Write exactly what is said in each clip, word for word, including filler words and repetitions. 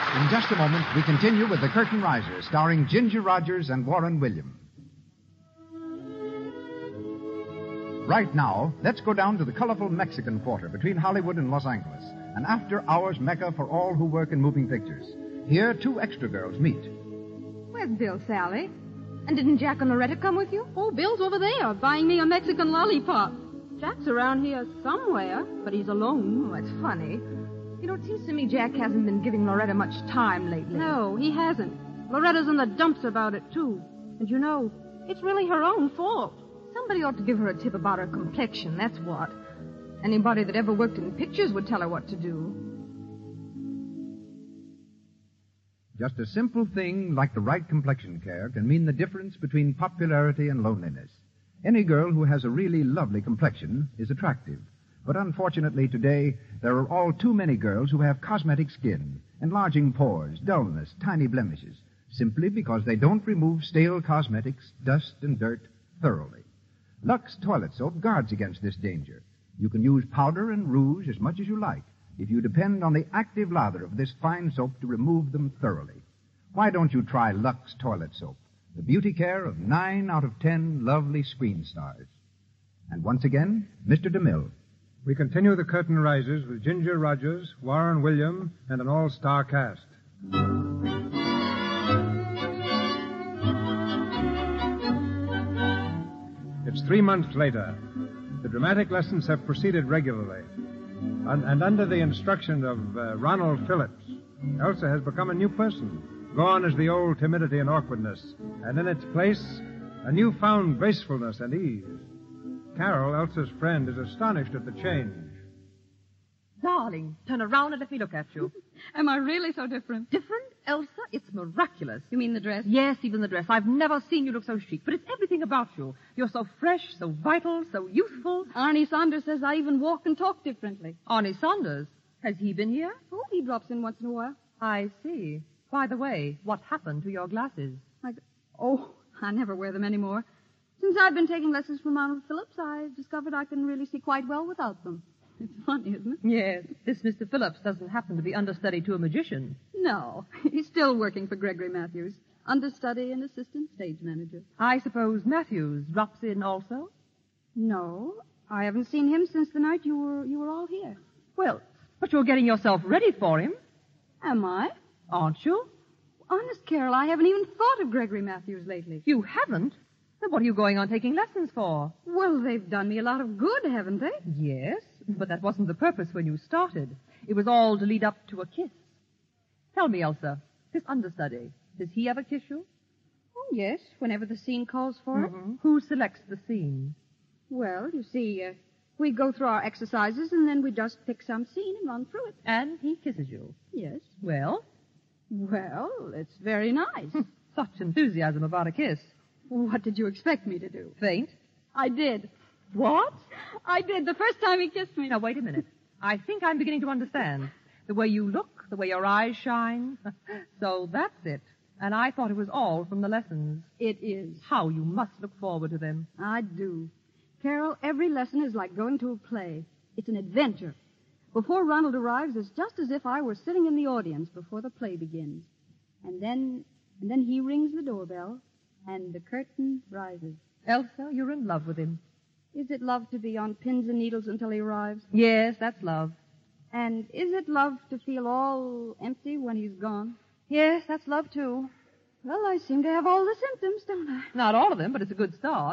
In just a moment, we continue with The Curtain Riser, starring Ginger Rogers and Warren Williams. Right now, let's go down to the colorful Mexican Quarter between Hollywood and Los Angeles, an after-hours mecca for all who work in moving pictures. Here, two extra girls meet. Where's Bill, Sally? And didn't Jack and Loretta come with you? Oh, Bill's over there, buying me a Mexican lollipop. Jack's around here somewhere, but he's alone. Oh, that's funny. You know, it seems to me Jack hasn't been giving Loretta much time lately. No, he hasn't. Loretta's in the dumps about it, too. And you know, it's really her own fault. Somebody ought to give her a tip about her complexion, that's what. Anybody that ever worked in pictures would tell her what to do. Just a simple thing like the right complexion care can mean the difference between popularity and loneliness. Any girl who has a really lovely complexion is attractive. But unfortunately today, there are all too many girls who have cosmetic skin, enlarging pores, dullness, tiny blemishes, simply because they don't remove stale cosmetics, dust, and dirt thoroughly. Lux Toilet Soap guards against this danger. You can use powder and rouge as much as you like if you depend on the active lather of this fine soap to remove them thoroughly. Why don't you try Lux Toilet Soap, the beauty care of nine out of ten lovely screen stars? And once again, Mister DeMille. We continue The Curtain Rises with Ginger Rogers, Warren Williams, and an all-star cast. It's three months later. The dramatic lessons have proceeded regularly. And, and under the instruction of uh, Ronald Phillips, Elsa has become a new person. Gone is the old timidity and awkwardness, and in its place, a newfound gracefulness and ease. Carol, Elsa's friend, is astonished at the change. Darling, turn around and let me look at you. Am I really so different? Different, Elsa? It's miraculous. You mean the dress? Yes, even the dress. I've never seen you look so chic, but it's everything about you. You're so fresh, so vital, so youthful. Arnie Saunders says I even walk and talk differently. Arnie Saunders? Has he been here? Oh, he drops in once in a while. I see. By the way, what happened to your glasses? I... Oh, I never wear them anymore. Since I've been taking lessons from Ronald Phillips, I've discovered I can really see quite well without them. It's funny, isn't it? Yes. This Mister Phillips doesn't happen to be understudy to a magician. No. He's still working for Gregory Matthews. Understudy and assistant stage manager. I suppose Matthews drops in also? No. I haven't seen him since the night you were you were all here. Well, but you're getting yourself ready for him. Am I? Aren't you? Honest, Carol, I haven't even thought of Gregory Matthews lately. You haven't? Then what are you going on taking lessons for? Well, they've done me a lot of good, haven't they? Yes, but that wasn't the purpose when you started. It was all to lead up to a kiss. Tell me, Elsa, this understudy, does he ever kiss you? Oh, yes, whenever the scene calls for it. Mm-hmm. Who selects the scene? Well, you see, uh, we go through our exercises and then we just pick some scene and run through it. And he kisses you? Yes. Well? Well, it's very nice. Such enthusiasm about a kiss. What did you expect me to do? Faint? I did. What? I did, the first time he kissed me. Now, wait a minute. I think I'm beginning to understand. The way you look, the way your eyes shine. So that's it. And I thought it was all from the lessons. It is. How you must look forward to them. I do. Carol, every lesson is like going to a play. It's an adventure. Before Ronald arrives, it's just as if I were sitting in the audience before the play begins. And then, and then he rings the doorbell, and the curtain rises. Elsa, you're in love with him. Is it love to be on pins and needles until he arrives? Yes, that's love. And is it love to feel all empty when he's gone? Yes, that's love, too. Well, I seem to have all the symptoms, don't I? Not all of them, but it's a good start.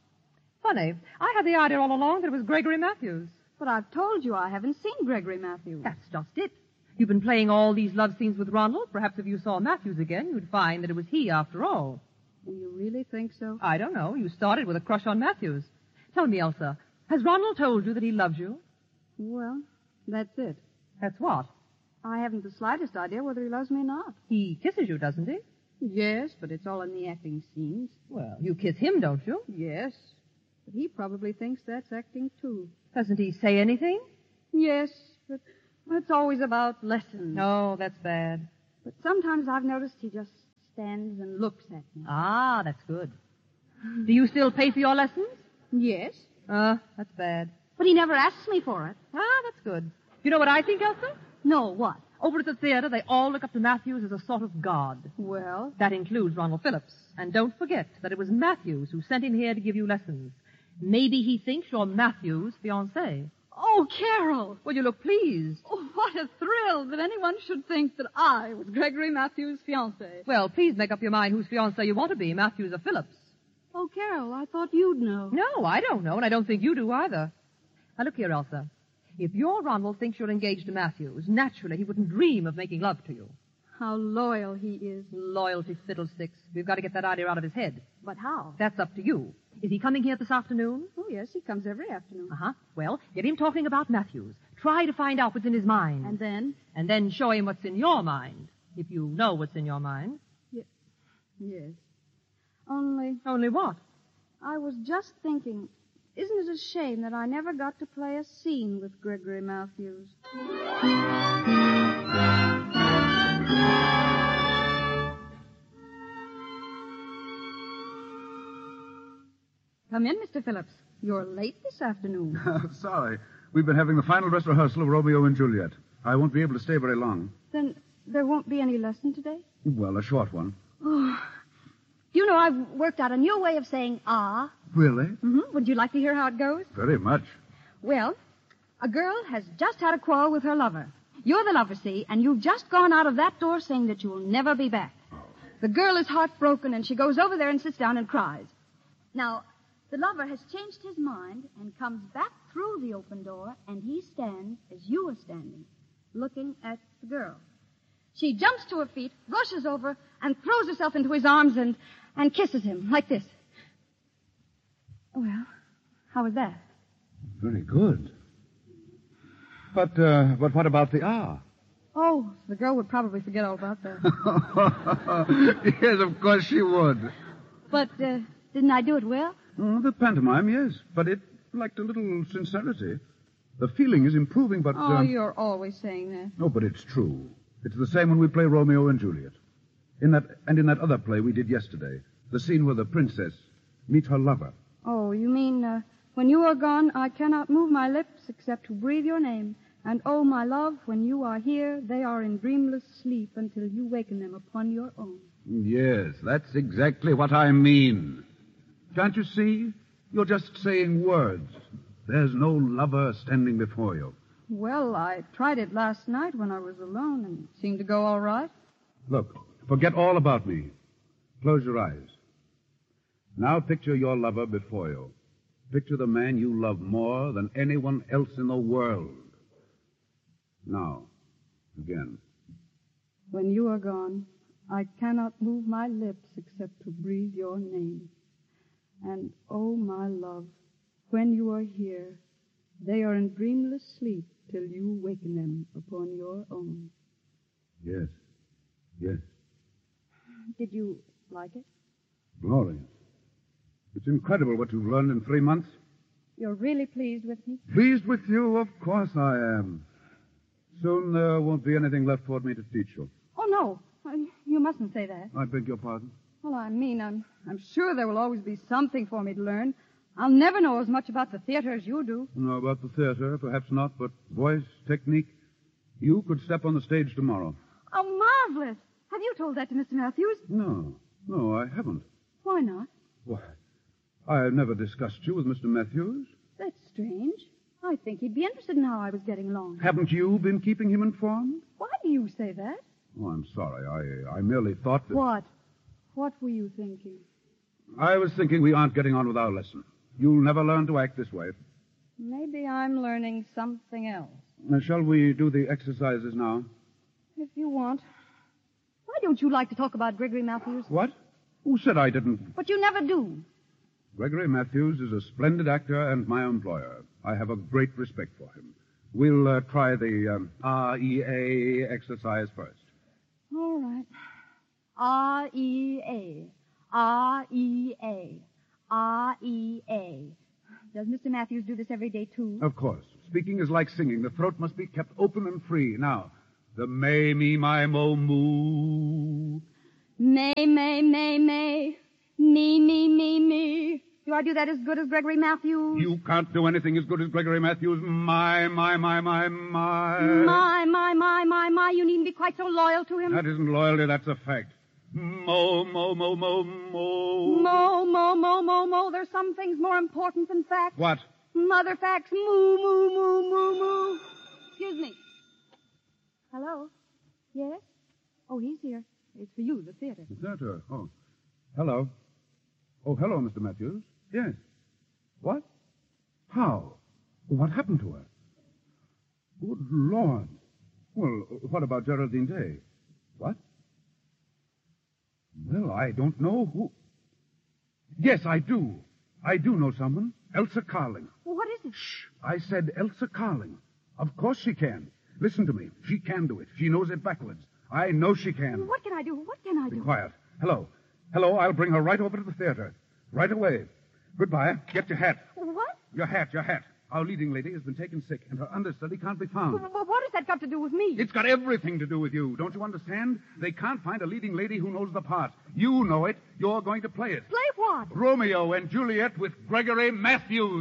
Funny, I had the idea all along that it was Gregory Matthews. But I've told you I haven't seen Gregory Matthews. That's just it. You've been playing all these love scenes with Ronald. Perhaps if you saw Matthews again, you'd find that it was he after all. Do you really think so? I don't know. You started with a crush on Matthews. Tell me, Elsa, has Ronald told you that he loves you? Well, that's it. That's what? I haven't the slightest idea whether he loves me or not. He kisses you, doesn't he? Yes, but it's all in the acting scenes. Well, you kiss him, don't you? Yes. But he probably thinks that's acting, too. Doesn't he say anything? Yes, but it's always about lessons. Oh, that's bad. But sometimes I've noticed he just stands and looks at me. Ah, that's good. Do you still pay for your lessons? Yes. Ah, uh, that's bad. But he never asks me for it. Ah, that's good. You know what I think, Elsa? No, what? Over at the theater, they all look up to Matthews as a sort of god. Well? That includes Ronald Phillips. And don't forget that it was Matthews who sent him here to give you lessons. Maybe he thinks you're Matthews' fiancée. Oh, Carol! Well, you look pleased. Oh, what a thrill that anyone should think that I was Gregory Matthews' fiancée. Well, please make up your mind whose fiancée you want to be, Matthews or Phillips. Oh, Carol, I thought you'd know. No, I don't know, and I don't think you do either. Now, look here, Elsa. If your Ronald thinks you're engaged to Matthews, naturally he wouldn't dream of making love to you. How loyal he is. Loyalty fiddlesticks. We've got to get that idea out of his head. But how? That's up to you. Is he coming here this afternoon? Oh, yes, he comes every afternoon. Uh-huh. Well, get him talking about Matthews. Try to find out what's in his mind. And then? And then show him what's in your mind, if you know what's in your mind. Ye- yes. Only, Only what? I was just thinking, isn't it a shame that I never got to play a scene with Gregory Matthews? Come in, Mister Phillips. You're late this afternoon. Sorry. We've been having the final dress rehearsal of Romeo and Juliet. I won't be able to stay very long. Then there won't be any lesson today? Well, a short one. Oh. You know, I've worked out a new way of saying ah. Really? Mm-hmm. Would you like to hear how it goes? Very much. Well, a girl has just had a quarrel with her lover. You're the lover, see, and you've just gone out of that door saying that you'll never be back. The girl is heartbroken, and she goes over there and sits down and cries. Now, the lover has changed his mind and comes back through the open door, and he stands as you are standing, looking at the girl. She jumps to her feet, rushes over, and throws herself into his arms and, and kisses him, like this. Well, how was that? Very good. But, uh, but what about the ah? Oh, the girl would probably forget all about that. Yes, of course she would. But, uh, didn't I do it well? Oh, the pantomime, yes. But it lacked a little sincerity. The feeling is improving, but... Oh, uh... you're always saying that. No, but it's true. It's the same when we play Romeo and Juliet. In that, and in that other play we did yesterday, the scene where the princess meets her lover. Oh, you mean, uh, when you are gone, I cannot move my lips except to breathe your name. And oh, my love, when you are here, they are in dreamless sleep until you waken them upon your own. Yes, that's exactly what I mean. Can't you see? You're just saying words. There's no lover standing before you. Well, I tried it last night when I was alone, and it seemed to go all right. Look, forget all about me. Close your eyes. Now picture your lover before you. Picture the man you love more than anyone else in the world. Now, again. When you are gone, I cannot move my lips except to breathe your name. And, oh, my love, when you are here, they are in dreamless sleep till you waken them upon your own. Yes. Yes. Did you like it? Glorious. It's incredible what you've learned in three months. You're really pleased with me? Pleased with you? Of course I am. Soon there won't be anything left for me to teach you. Oh, no. You mustn't say that. I beg your pardon? Well, I mean, I'm, I'm sure there will always be something for me to learn. I'll never know as much about the theater as you do. No, about the theater, perhaps not, but voice, technique. You could step on the stage tomorrow. Oh, marvelous. Have you told that to Mister Matthews? No, no, I haven't. Why not? Why, I have never discussed you with Mister Matthews. That's strange. I think he'd be interested in how I was getting along. Haven't you been keeping him informed? Why do you say that? Oh, I'm sorry. I, I merely thought that... What? What were you thinking? I was thinking we aren't getting on with our lesson. You'll never learn to act this way. Maybe I'm learning something else. Now, shall we do the exercises now? If you want. Why don't you like to talk about Gregory Matthews? What? Who said I didn't? But you never do. Gregory Matthews is a splendid actor and my employer. I have a great respect for him. We'll uh, try the um, R E A exercise first. All right. R E A. R E A. R E A. Does Mister Matthews do this every day, too? Of course. Speaking is like singing. The throat must be kept open and free. Now, the may, me, my, mo, moo. May, may, may, may. Me, me, me, me. Do I do that as good as Gregory Matthews? You can't do anything as good as Gregory Matthews. My, my, my, my, my. My, my, my, my, my. You needn't be quite so loyal to him. That isn't loyalty, that's a fact. Mo, mo, mo, mo, mo. Mo, mo, mo, mo, mo. There's some things more important than facts. What? Mother facts. Moo, moo, moo, moo, moo. Excuse me. Hello? Yes? Oh, he's here. It's for you, the theater. The theater? Oh. Hello. Oh, hello, Mister Matthews. Yes. What? How? What happened to her? Good Lord. Well, what about Geraldine Day? What? Well, I don't know who... Yes, I do. I do know someone. Elsa Carling. What is it? Shh. I said Elsa Carling. Of course she can. Listen to me. She can do it. She knows it backwards. I know she can. What can I do? What can I Be do? quiet. Hello. Hello, I'll bring her right over to the theater. Right away. Goodbye. Get your hat. What? Your hat, your hat. Our leading lady has been taken sick, and her understudy can't be found. Well, what has that got to do with me? It's got everything to do with you. Don't you understand? They can't find a leading lady who knows the part. You know it. You're going to play it. Play what? Romeo and Juliet with Gregory Matthews.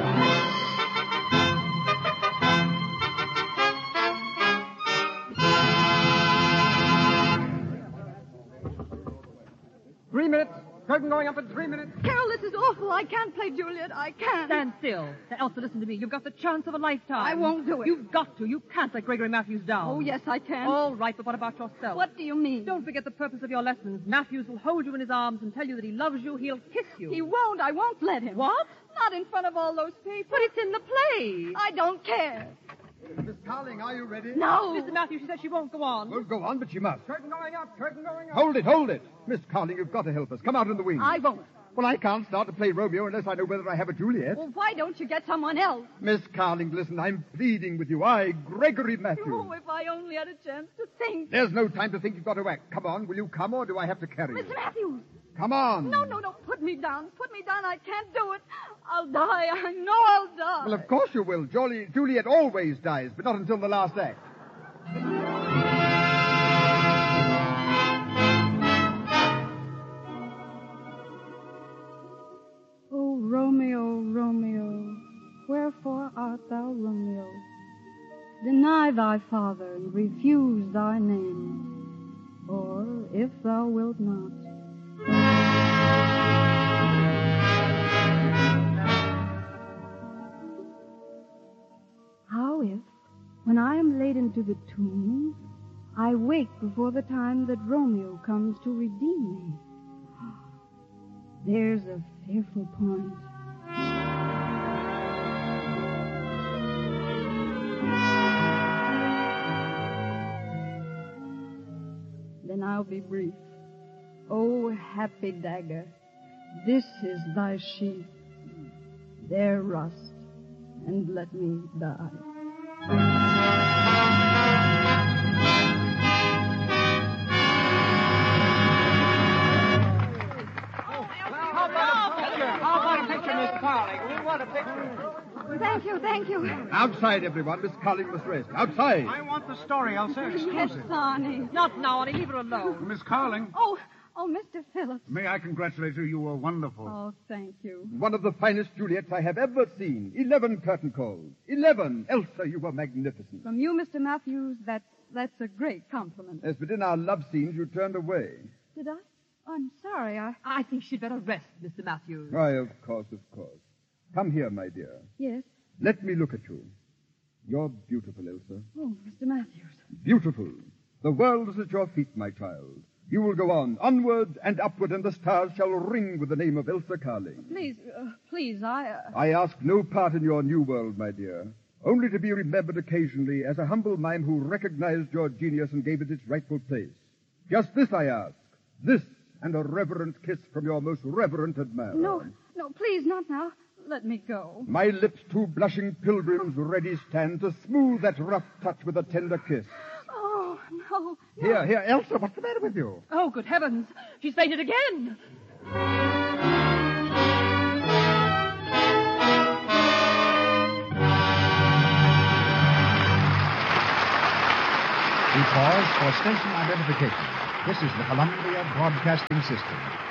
Three minutes. Curtain going up in three minutes. Carol, this is awful. I can't play Juliet. I can't. Stand still. Now, Elsa, listen to me. You've got the chance of a lifetime. I won't do it. You've got to. You can't let Gregory Matthews down. Oh, yes, I can. All right, but what about yourself? What do you mean? Don't forget the purpose of your lessons. Matthews will hold you in his arms and tell you that he loves you. He'll kiss you. He won't. I won't let him. What? Not in front of all those people. But it's in the play. I don't care. Miss Carling, are you ready? No. Mister Matthews, she said she won't go on. Well, go on, but you must. Curtain going up. Curtain going up. Hold it, hold it. Miss Carling, you've got to help us. Come out in the wing. I won't. Well, I can't start to play Romeo unless I know whether I have a Juliet. Well, why don't you get someone else? Miss Carling, listen, I'm pleading with you. I, Gregory Matthews. Oh, if I only had a chance to think. There's no time to think. You've got to act. Come on, will you come, or do I have to carry you? Mister Matthews. Come on. No, no, no. Put me down. Put me down. I can't do it. I'll die. I know I'll die. Well, of course you will. Jolly, Juliet always dies, but not until the last act. Oh, Romeo, Romeo, wherefore art thou Romeo? Deny thy father and refuse thy name, or if thou wilt not. How if, when I am laid into the tomb, I wake before the time that Romeo comes to redeem me? There's a fearful point. Then I'll be brief. Oh, happy dagger, this is thy sheath. There rust, and let me die. Thank you, thank you. Outside, everyone. Miss Carling must rest. Outside. I want the story, Elsa. Yes, Exclusive. Sonny. Not now, Arnie. Leave her alone. Miss Carling, Oh, oh, Mister Phillips. may I congratulate you? You were wonderful. Oh, thank you. One of the finest Juliets I have ever seen. Eleven curtain calls. Eleven. Elsa, you were magnificent. From you, Mister Matthews, that's, that's a great compliment. Yes, but in our love scenes, you turned away. Did I? Oh, I'm sorry. I... I think she'd better rest, Mister Matthews. Why, of course, of course. Come here, my dear. Yes. Let me look at you. You're beautiful, Elsa. Oh, Mister Matthews. Beautiful. The world is at your feet, my child. You will go on, onward and upward, and the stars shall ring with the name of Elsa Carling. Please, uh, please, I... Uh... I ask no part in your new world, my dear, only to be remembered occasionally as a humble mime who recognized your genius and gave it its rightful place. Just this I ask, this and a reverent kiss from your most reverent admirer. No, no, please, not now. Let me go. My lips, two blushing pilgrims, ready stand to smooth that rough touch with a tender kiss. Oh, no, no. Here, here, Elsa, what's the matter with you? Oh, good heavens. She's fainted again. We pause for station identification. This is the Columbia Broadcasting System.